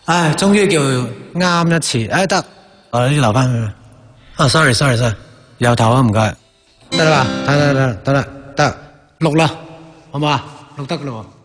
唉，終於叫啱一次，唉得，我呢啲留翻佢。啊，sorry，由頭啊，唔該，得啦，得，錄啦，好嘛？錄得噶啦喎。